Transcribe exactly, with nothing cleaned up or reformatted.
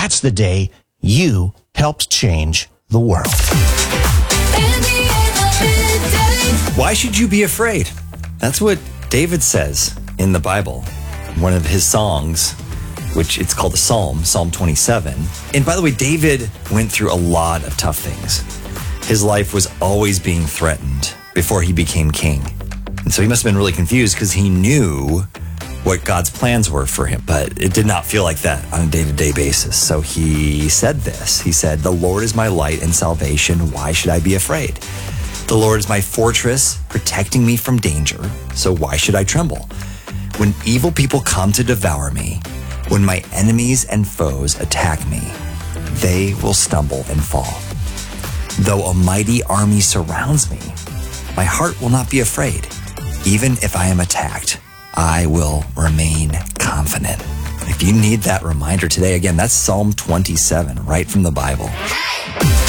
that's the day you helped change the world. Why should you be afraid? That's what David says in the Bible. One of his songs, which it's called the Psalm, Psalm twenty-seven. And by the way, David went through a lot of tough things. His life was always being threatened before he became king. And so he must have been really confused because he knew what God's plans were for him, but it did not feel like that on a day-to-day basis. So he said this. He said, "The Lord is my light and salvation. Why should I be afraid? The Lord is my fortress, protecting me from danger. So why should I tremble? When evil people come to devour me, when my enemies and foes attack me, they will stumble and fall. Though a mighty army surrounds me, my heart will not be afraid. Even if I am attacked, I will remain confident." If you need that reminder today, again, that's Psalm twenty-seven, right from the Bible.